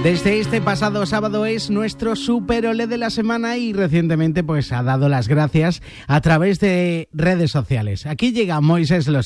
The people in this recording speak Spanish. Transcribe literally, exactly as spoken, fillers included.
Desde este pasado sábado es nuestro Super Olé de la semana y recientemente pues ha dado las gracias a través de redes sociales. Aquí llega Moisés Los